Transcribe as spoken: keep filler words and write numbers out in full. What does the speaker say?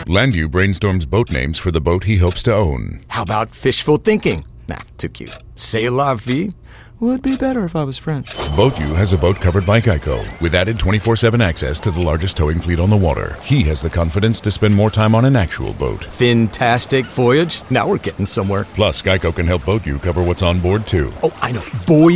Landu brainstorms boat names for the boat he hopes to own. How about fishful thinking? Nah, too cute. C'est la vie? Would be better if I was French. Boat U has a boat covered by Geico, with added twenty-four seven access to the largest towing fleet on the water. He has the confidence to spend more time on an actual boat. Fantastic voyage. Now we're getting somewhere. Plus, Geico can help Boat U cover what's on board, too. Oh, I know. Boy